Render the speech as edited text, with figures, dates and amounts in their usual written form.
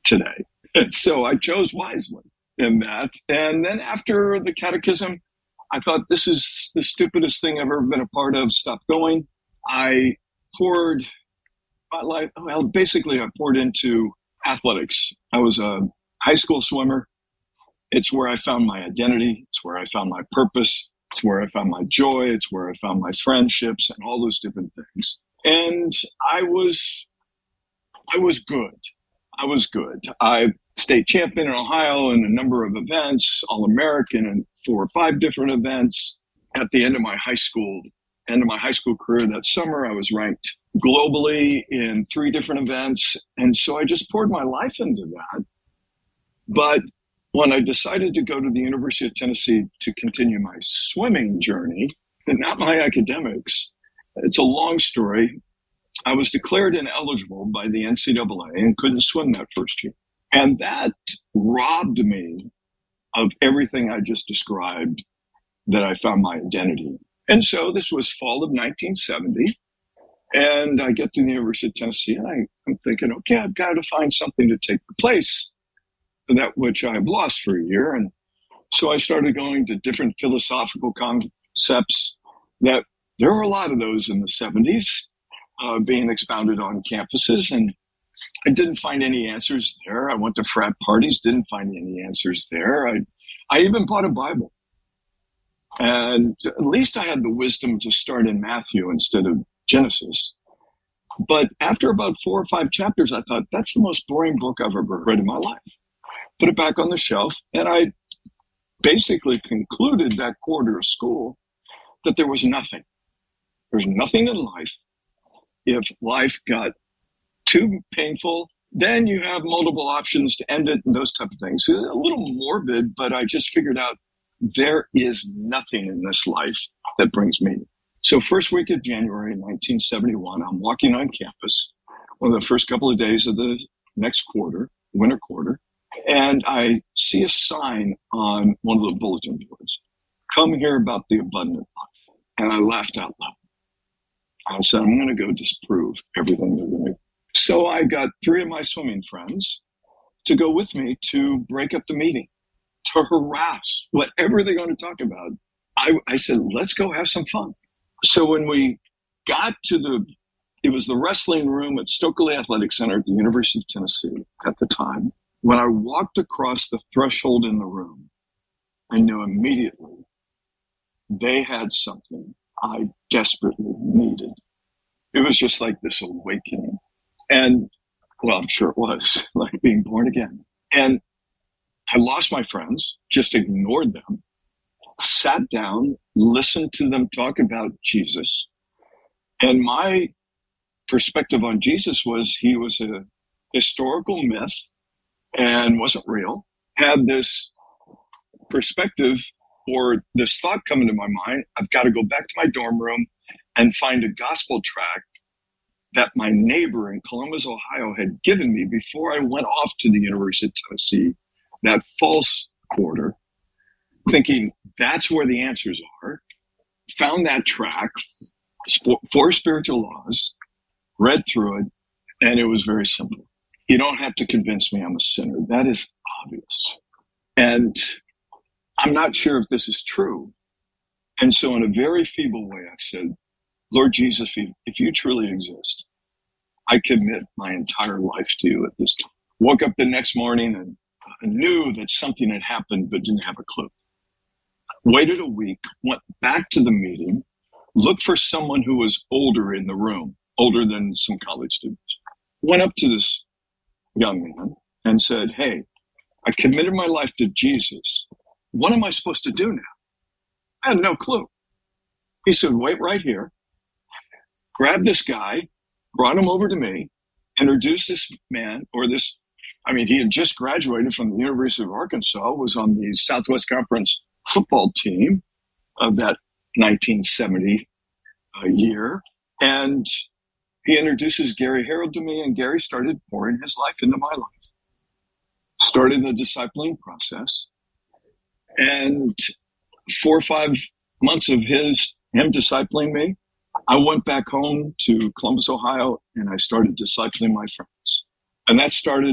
today. And so I chose wisely in that. And then after the catechism, I thought, this is the stupidest thing I've ever been a part of. Stop going. I poured my life, basically I poured into athletics. I was a high school swimmer. It's where I found my identity. It's where I found my purpose. It's where I found my joy. It's where I found my friendships and all those different things. And I was good. I was good. I state champion in Ohio in a number of events, All-American in 4 or 5 different events. At the end of my high school career that summer, I was ranked globally in 3 different events. And so I just poured my life into that. But when I decided to go to the University of Tennessee to continue my swimming journey, and not my academics, it's a long story. I was declared ineligible by the NCAA and couldn't swim that first year. And that robbed me of everything I just described that I found my identity. And so this was fall of 1970. And I get to the University of Tennessee and I'm thinking, okay, I've got to find something to take the place of that which I've lost for a year. And so I started going to different philosophical concepts that there were a lot of those in the 70s being expounded on campuses. And I didn't find any answers there. I went to frat parties, didn't find any answers there. I even bought a Bible. And at least I had the wisdom to start in Matthew instead of Genesis. But after about 4 or 5 chapters, I thought, that's the most boring book I've ever read in my life. Put it back on the shelf. And I basically concluded that quarter of school that there was nothing. There's nothing in life. If life got too painful, then you have multiple options to end it and those type of things. A little morbid, but I just figured out there is nothing in this life that brings meaning. So first week of January 1971, I'm walking on campus, one of the first couple of days of the next quarter, winter quarter, and I see a sign on one of the bulletin boards, "Come hear about the abundant life." And I laughed out loud. I said, I'm going to go disprove everything they're going to. So I got 3 of my swimming friends to go with me to break up the meeting, to harass whatever they're going to talk about. I said, let's go have some fun. So when we got to it was the wrestling room at Stokely Athletic Center at the University of Tennessee at the time. When I walked across the threshold in the room, I knew immediately they had something I desperately needed. It was just like this awakening. And, well, I'm sure it was, like being born again. And I lost my friends, just ignored them, sat down, listened to them talk about Jesus. And my perspective on Jesus was he was a historical myth and wasn't real. Had this perspective or this thought come into my mind, I've got to go back to my dorm room and find a gospel tract that my neighbor in Columbus, Ohio had given me before I went off to the University of Tennessee, that false quarter, thinking that's where the answers are. Found that tract, 4 Spiritual Laws, read through it, and it was very simple. You don't have to convince me I'm a sinner. That is obvious. And I'm not sure if this is true. And so in a very feeble way, I said, Lord Jesus, if you truly exist, I commit my entire life to you at this time. Woke up the next morning and I knew that something had happened, but didn't have a clue. Waited a week, went back to the meeting, looked for someone who was older in the room, older than some college students. Went up to this young man and said, hey, I committed my life to Jesus. What am I supposed to do now? I had no clue. He said, wait right here. Grabbed this guy, brought him over to me, introduced this man, he had just graduated from the University of Arkansas, was on the Southwest Conference football team of that 1970 year. And he introduces Gary Harold to me, and Gary started pouring his life into my life. Started the discipling process. And 4 or 5 months of him discipling me, I went back home to Columbus, Ohio, and I started discipling my friends. And that started